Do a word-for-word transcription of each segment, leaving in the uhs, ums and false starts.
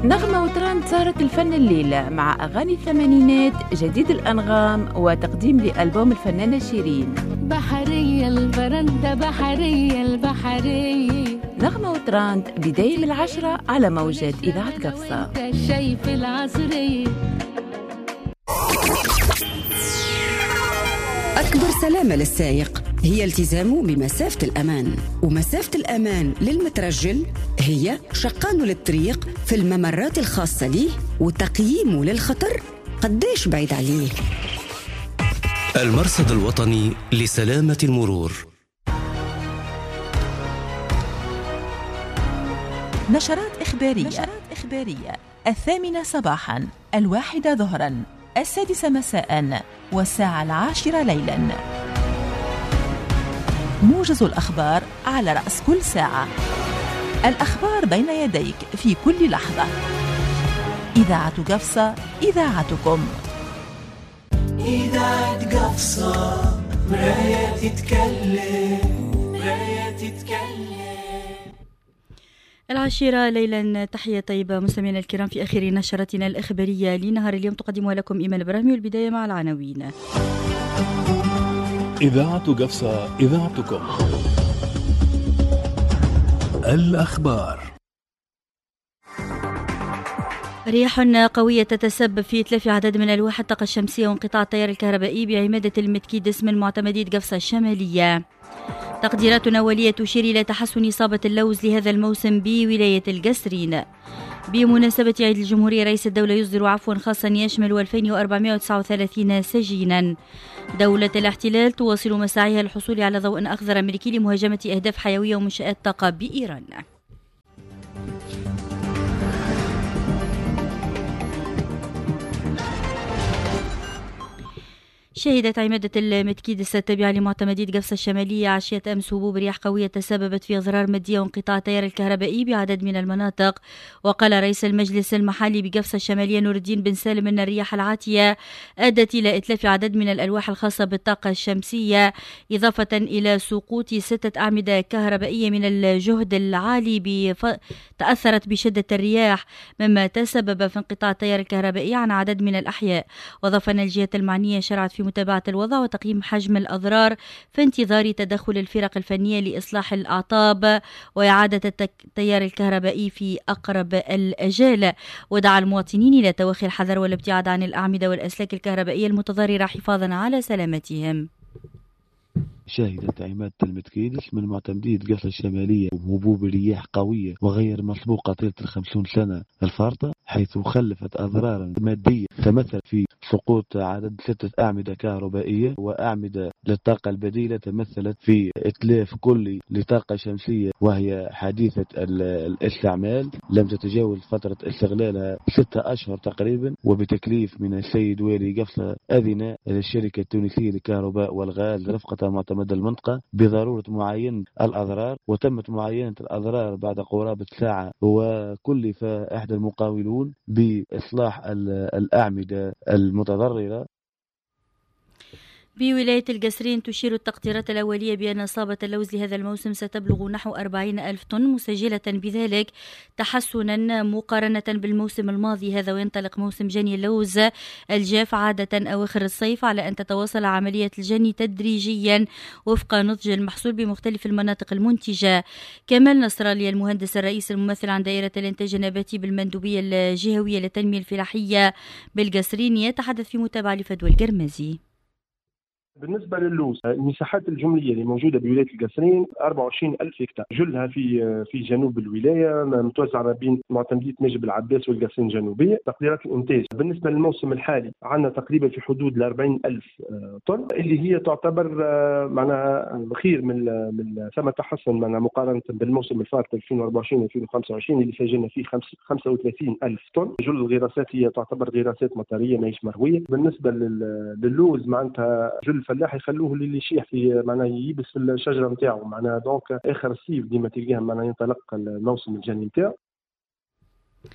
نغمة وترند صارت الفن الليلة مع أغاني الثمانينات، جديد الأنغام وتقديم لألبوم الفنانة شيرين. بحرية البرندة، بحرية البحرية. نغمة وترند بداية من العشرة على موجات إذاعة قفصة. شايف العصرية. أكبر سلامة للسائق هي التزامه بمسافة الأمان، ومسافة الأمان للمترجل هي شقانه للطريق في الممرات الخاصة ليه وتقييمه للخطر قديش بعيد عليه. المرصد الوطني لسلامة المرور. نشرات إخبارية. نشرات إخبارية الثامنة صباحا، الواحدة ظهرا، السادسة مساء، والساعة العاشرة ليلا. موجز الأخبار على رأس كل ساعة. الأخبار بين يديك في كل لحظة. إذاعة قفصة، إذاعتكم. إذاعة قفصة، مراية تتكلم، مراية تتكلم. العاشرة ليلا، تحية طيبة مستمعينا الكرام في آخر نشرتنا الإخبارية لنهار اليوم، تقدمها لكم إيمان إبراهيم. والبداية مع العناوين. إذاعة قفصة، إذاعتكم. الأخبار. رياح قوية تتسبب في إتلاف عدد من ألواح الطاقة الشمسية وانقطاع التيار الكهربائي بعمادة المتكيدس من معتمدية قفصة الشمالية. تقديرات أولية تشير إلى تحسن إصابة اللوز لهذا الموسم بولاية القصرين. بمناسبة عيد الجمهورية، رئيس الدولة يصدر عفوا خاصا يشمل ألفين وأربعمائة وتسعة وثلاثين سجينا. دولة الاحتلال تواصل مساعيها للحصول على ضوء أخضر أمريكي لمهاجمة أهداف حيوية ومنشآت طاقة بإيران. شهدت عمادة المتكيدس التابعة لمعتمدية قفصة الشمالية عشية أمس هبوب رياح قوية تسببت في أضرار مادية وانقطاع التيار الكهربائي بعدد من المناطق. وقال رئيس المجلس المحلي بقفصة الشمالية نور الدين بن سالم أن الرياح العاتية أدت إلى إتلاف عدد من الألواح الخاصة بالطاقة الشمسية، إضافة إلى سقوط ستة أعمدة كهربائية من الجهد العالي بف... تأثرت بشدة الرياح، مما تسبب في انقطاع التيار الكهربائي عن عدد من الأحياء. وأضاف أن الجهات المعنية شرعت في متابعة الوضع وتقييم حجم الأضرار في انتظار تدخل الفرق الفنية لإصلاح الأعطاب وإعادة التيار الكهربائي في أقرب الأجال. ودعا المواطنين إلى توخي الحذر والابتعاد عن الأعمدة والأسلاك الكهربائية المتضررة حفاظا على سلامتهم. شهدت عمادة المتكيدس من معتمدية قفصة الشمالية هبوب رياح قوية وغير مسبوقة طيلة الخمسون سنة الفارطة، حيث خلفت أضرارا مادية تمثل في سقوط عدد ستة أعمدة كهربائية وأعمدة للطاقة البديلة تمثلت في إتلاف كلي لطاقة شمسية وهي حديثة الاستعمال لم تتجاوز فترة استغلالها ستة أشهر تقريبا. وبتكليف من السيد والي قفصة أذن الشركة التونسية للكهرباء والغاز رفقة معتمد المنطقة بضرورة معاينة الأضرار، وتمت معاينة الأضرار بعد قرابة ساعة. وكلف إحدى المقاولون بإصلاح الأعمدة المتضررة. بولاية القصرين تشير التقديرات الأولية بأن إصابة اللوز لهذا الموسم ستبلغ نحو أربعين ألف طن، مسجلة بذلك تحسنا مقارنة بالموسم الماضي هذا. وينطلق موسم جني اللوز الجاف عادة أواخر الصيف على أن تتواصل عملية الجني تدريجيا وفق نضج المحصول بمختلف المناطق المنتجة. كمال نصرالي المهندس الرئيس الممثل عن دائرة الإنتاج النباتي بالمندوبية الجهوية للتنمية الفلاحية بالقصرين يتحدث في متابعة لفدوى القرمزي. بالنسبة للوز، المساحات الجملية اللي موجودة بولاية القصرين أربعة وعشرين ألف هكتار، جلها في في جنوب الولاية متوزعة ما بين معتمدية نجب العباس والقصرين الجنوبية. تقديرات الإنتاج بالنسبة للموسم الحالي عندنا تقريبا في حدود ال أربعين ألف طن، اللي هي تعتبر معناها خير من من ثم تحسن معناها مقارنة بالموسم الفارط ألفين وأربعة وعشرين ألفين وخمسة وعشرين اللي سجلنا فيه خمسة وثلاثين ألف طن. جل الغراسات هي تعتبر غراسات مطرية ماهيش مروية. بالنسبة لللوز معناتها جل الفلاح يخلوه اللي يشيح في معناه يبس في الشجره نتاعو معناه دونك اخر الصيف ديما تلقاه معناه ينطلق الموسم الجني نتاعو.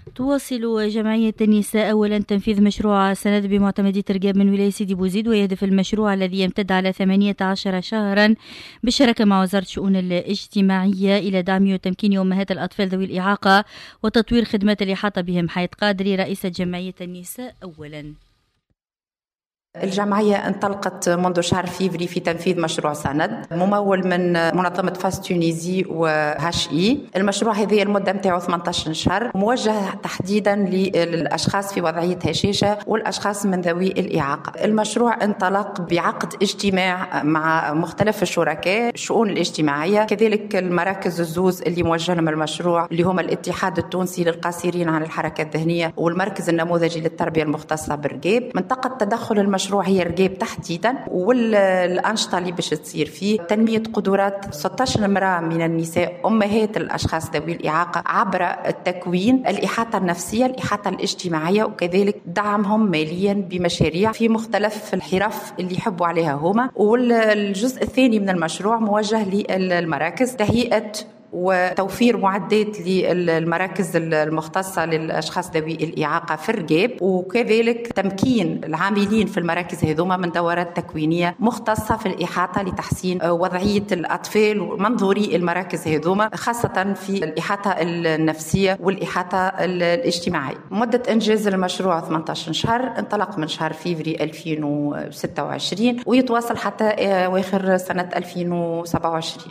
تواصل جمعية النساء أولا تنفيذ مشروع سند بمعتمدية رقاب من ولاية سيدي بوزيد، ويهدف المشروع الذي يمتد على ثمانية عشر شهرا بالشراكة مع وزارة الشؤون الاجتماعية إلى دعم وتمكين أمهات الأطفال ذوي الإعاقة وتطوير خدمات الإحاطة بهم. حياة قادري رئيسة جمعية النساء أولا. الجمعية انطلقت منذ شهر فيفري في تنفيذ مشروع سند ممول من منظمة فاس تونيزي وهاش اي. المشروع هذه المدة متاعه ثمانية عشر شهر، موجه تحديدا للأشخاص في وضعية هشاشة والأشخاص من ذوي الإعاقة. المشروع انطلق بعقد اجتماع مع مختلف الشركاء الشؤون الاجتماعية، كذلك المراكز الزوز اللي موجه لهم المشروع اللي هم الاتحاد التونسي للقاصرين عن الحركة الذهنية والمركز النموذجي للتربية المختصة برقاب. منطقة تدخل المشروع هي رقاب تحديدا، والأنشطة اللي باش تصير فيه تنمية قدرات ستة عشر امرأة من النساء أمهات الأشخاص ذوي الإعاقة عبر التكوين، الإحاطة النفسية، الإحاطة الاجتماعية، وكذلك دعمهم ماليا بمشاريع في مختلف الحرف اللي يحبوا عليها هما. والجزء الثاني من المشروع موجه للمراكز، تهيئة وتوفير معدات للمراكز المختصة للأشخاص ذوي الإعاقة في الرقاب، وكذلك تمكين العاملين في المراكز هذوما من دورات تكوينية مختصة في الإحاطة لتحسين وضعية الأطفال ومنظوري المراكز هذوما، خاصة في الإحاطة النفسية والإحاطة الاجتماعية. مدة إنجاز المشروع ثمانية عشر شهر، انطلق من شهر فيفري ألفين وستة وعشرين ويتواصل حتى آخر سنة ألفين وسبعة وعشرين.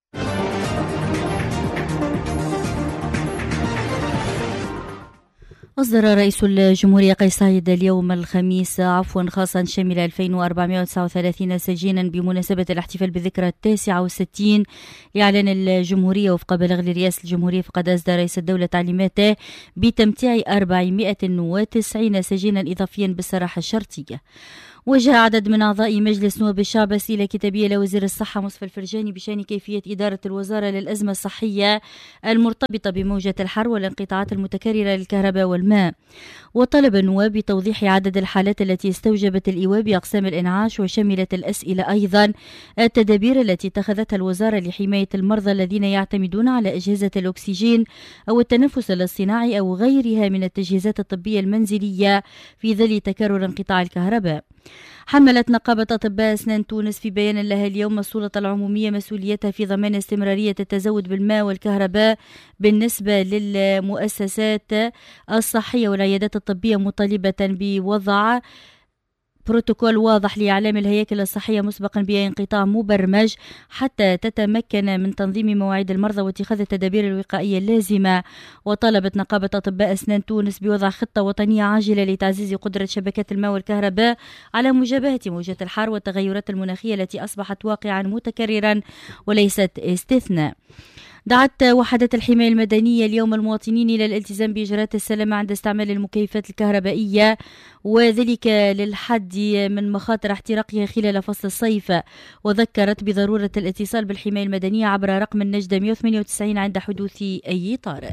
أصدر رئيس الجمهورية قيس سعيد اليوم الخميس عفوا خاصا شمل ألفين وأربعمائة وتسعة وثلاثين سجينا بمناسبة الاحتفال بالذكرى التاسعة والستين لإعلان الجمهورية وفق بلاغ لرئاسة الجمهورية. فقد أصدر رئيس الدولة تعليماته بتمتيع أربعمائة وتسعين سجينا إضافيا بالسراحة الشرطية. وجه عدد من أعضاء مجلس نواب الشعب رسالة كتابية لوزير الصحة مصطفى الفرجاني بشأن كيفية إدارة الوزارة للأزمة الصحية المرتبطة بموجة الحر والانقطاعات المتكررة للكهرباء والماء. وطلب النواب بتوضيح عدد الحالات التي استوجبت الإيواء بأقسام الإنعاش، وشملت الأسئلة أيضا التدابير التي اتخذتها الوزارة لحماية المرضى الذين يعتمدون على أجهزة الأكسجين أو التنفس الاصطناعي أو غيرها من التجهيزات الطبية المنزلية في ظل تكرر انقطاع الكهرباء. حملت نقابة أطباء أسنان تونس في بيان لها اليوم السلطة العمومية مسؤوليتها في ضمان استمرارية التزود بالماء والكهرباء بالنسبة للمؤسسات الصحية والعيادات الطبية، مطالبة بوضع بروتوكول واضح لإعلام الهياكل الصحية مسبقا بأي انقطاع مبرمج حتى تتمكن من تنظيم مواعيد المرضى واتخاذ التدابير الوقائية اللازمة. وطلبت نقابة أطباء أسنان تونس بوضع خطة وطنية عاجلة لتعزيز قدرة شبكات الماء والكهرباء على مجابهة موجة الحر والتغيرات المناخية التي أصبحت واقعا متكررا وليست استثناء. دعت وحدة الحماية المدنية اليوم المواطنين إلى الالتزام بإجراءات السلامة عند استعمال المكيفات الكهربائية، وذلك للحد من مخاطر احتراقها خلال فصل الصيف. وذكرت بضرورة الاتصال بالحماية المدنية عبر رقم النجدة مئة وثمانية وتسعين عند حدوث أي طارئ.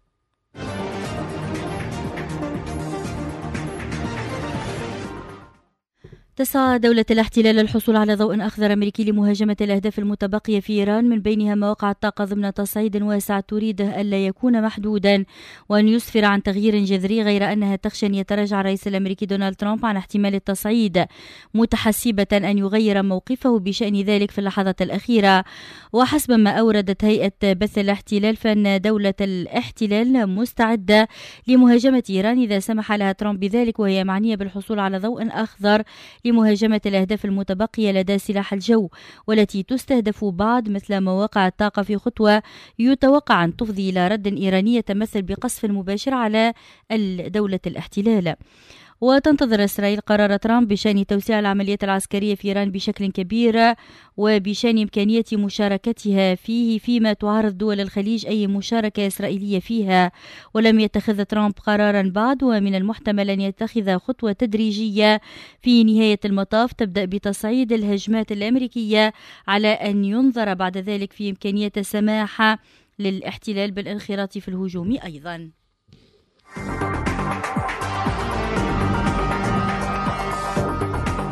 تسعى دولة الاحتلال للحصول على ضوء أخضر أمريكي لمهاجمة الأهداف المتبقية في إيران، من بينها مواقع الطاقة ضمن تصعيد واسع تريده ألا يكون محدودا وأن يسفر عن تغيير جذري، غير أنها تخشى أن يتراجع الرئيس الأمريكي دونالد ترامب عن احتمال التصعيد، متحسبة أن يغير موقفه بشأن ذلك في اللحظات الأخيرة. وحسب ما أوردت هيئة بث الاحتلال فإن دولة الاحتلال مستعدة لمهاجمة إيران إذا سمح لها ترامب بذلك، وهي معنية بالحصول على ضوء أخضر لمهاجمة الأهداف المتبقية لدى سلاح الجو والتي تستهدف بعض مثل مواقع الطاقة، في خطوة يتوقع أن تفضي إلى رد إيراني يتمثل بقصف مباشر على دولة الاحتلال. وتنتظر إسرائيل قرار ترامب بشأن توسيع العمليات العسكرية في إيران بشكل كبير وبشأن إمكانية مشاركتها فيه، فيما تعارض دول الخليج أي مشاركة إسرائيلية فيها. ولم يتخذ ترامب قرارا بعد، ومن المحتمل أن يتخذ خطوة تدريجية في نهاية المطاف تبدأ بتصعيد الهجمات الأمريكية، على أن ينظر بعد ذلك في إمكانية السماح للاحتلال بالانخراط في الهجوم أيضا.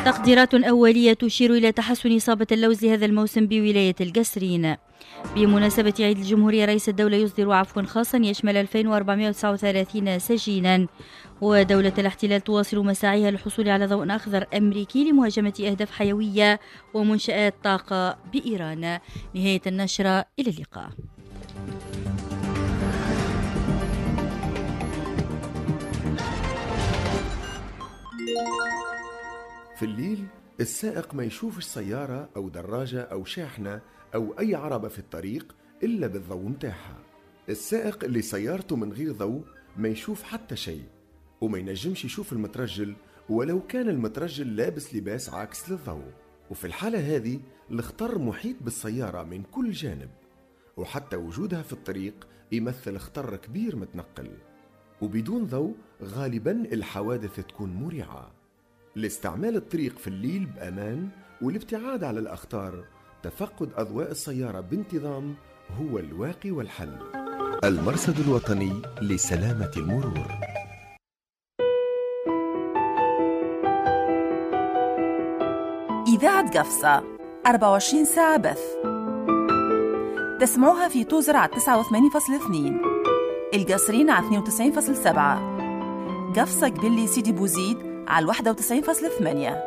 تقديرات أولية تشير إلى تحسن إصابة اللوز هذا الموسم بولاية القصرين. بمناسبة عيد الجمهورية رئيس الدولة يصدر عفوا خاصا يشمل ألفين وأربعمائة وتسعة وثلاثين سجينا. ودولة الاحتلال تواصل مساعيها للحصول على ضوء أخضر أمريكي لمهاجمة أهداف حيوية ومنشآت طاقة بإيران. نهاية النشرة، إلى اللقاء. في الليل السائق ما يشوفش سيارة أو دراجة أو شاحنة أو أي عربة في الطريق إلا بالضوء متاعها. السائق اللي سيارته من غير ضوء ما يشوف حتى شيء، وما ينجمش يشوف المترجل ولو كان المترجل لابس لباس عاكس للضوء. وفي الحالة هذه الخطر محيط بالسيارة من كل جانب، وحتى وجودها في الطريق يمثل خطر كبير متنقل. وبدون ضوء غالبا الحوادث تكون مريعة. لاستعمال الطريق في الليل بأمان والابتعاد على الأخطار، تفقد أضواء السيارة بانتظام هو الواقي والحل. المرصد الوطني لسلامة المرور. إذاعة قفصة أربعة وعشرين ساعة بث. تسمعوها في توزر على تسعة وثمانين فاصلة اثنين، القصرين على اثنين وتسعين فاصلة سبعة، قفصة قبلي سيدي بوزيد على واحد وتسعين فاصلة ثمانية.